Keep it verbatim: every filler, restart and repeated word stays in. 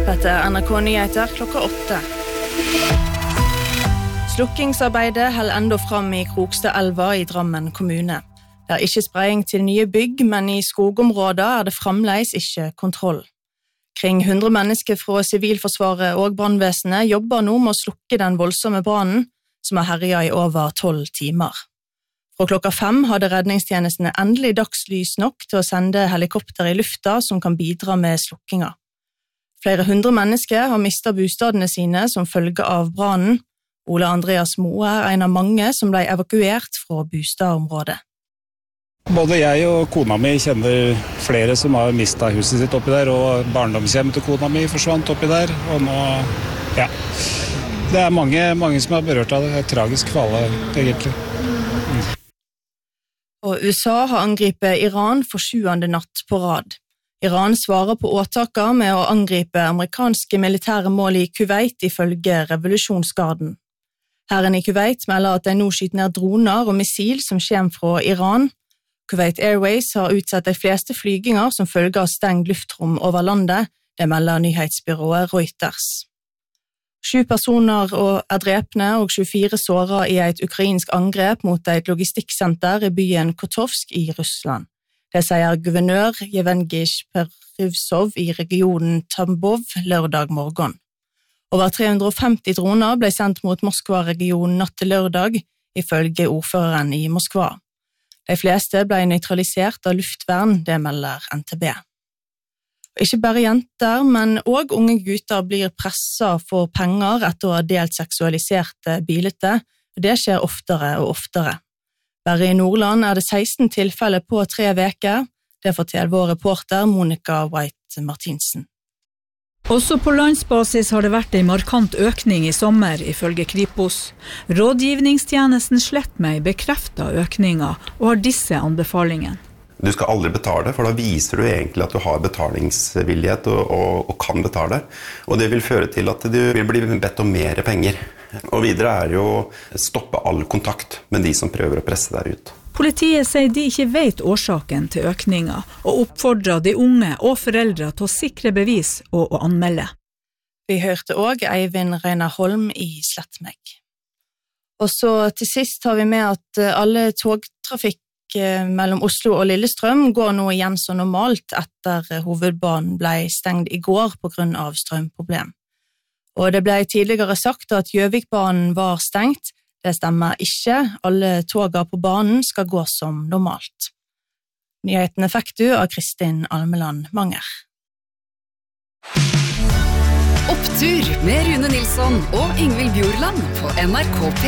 Dette er N R K Nyheter klokka åtte. Slukkingsarbeidet held enda fram i Krokstadelva i Drammen kommune. Det er ikke spraying til nye bygg, men i skogområder er det fremdeles ikke kontroll. Kring hundre mennesker fra Sivilforsvaret og brannvesenet jobber nå med å slukke den voldsomme brannen, som har herjet i over tolv timer. Fra klokka fem hadde redningstjenestene endelig dagslys nok til å sende helikopter i lufta som kan bidra med slukkinga. Flere hundre mennesker har mistet bostadene sine som følge av brannen. Ole Andreas Moe er en av mange som ble evakuert fra bostadområdet. Både jeg og kona mi kjenner flere som har mistet huset sitt oppi der, og barndomshjemmet til kona mi forsvant oppi der, og nå, ja, det er mange, mange som er berørt av det. Det er tragisk for alle, egentlig. Mm. Og U S A har angripet Iran for sjuende natt på rad. Iran svarer på åtaker med å angripe amerikanske militære mål i Kuwait ifølge revolusjonsgarden. Hæren i Kuwait melder at de nå skyter ned droner og missil som kommer fra Iran. Kuwait Airways har utsatt de fleste flyginger som følge av stengt luftrom over landet, det melder nyhetsbyrået Reuters. Sju personer er drepne og tjuefire såret i et ukrainsk angrep mot et logistikksenter i byen Kotovsk i Russland. Det sier guvernør Yevhenij Perivsov i regionen Tambov lørdag morgen. Over tre hundre og femti droner ble sendt mot Moskva-regionen natt til lørdag, ifølge ordføreren i Moskva. De fleste ble nøytralisert av luftvern, det melder N T B. Ikke bare jenter, men også unge gutter blir presset for penger etter å ha delt seksualiserte bilder. Det skjer oftere og oftere. Bare i Nordland er det seksten tilfeller på tre veker. Det forteller vår reporter Monica White Martinsen. Også på landsbasis har det vært en markant økning i sommer, ifølge Kripos. Rådgivningstjenesten Slettmeg bekrefter økninga og har disse anbefalingene. Du skal aldri betale, for da viser du egentlig at du har betalingsvillighet og, og, og kan betale. Og det vil føre til at du vil bli bedt om mer penger. Og videre er jo å stoppe all kontakt med de som prøver å presse deg ut. Politiet sier de ikke vet årsaken til økninga, og oppfordrer de unge og foreldre til å sikre bevis og å anmelde. Vi hørte også Eivind Reinar Holm i Slettmeg. Og så til sist har vi med at alle togtrafikk mellom Oslo og Lillestrøm går nå igjen så normalt etter hovedbanen ble stengt i går på grunn av strømproblem. Og det ble tidligere sagt at Gjøvikbanen var stengt. Det stemmer ikke. Alle toger på banen skal gå som normalt. Nyhetene fikk du av Kristin Almeland Manger. Opptur med Rune Nilsson og Ingvild Bjorland på N R K P.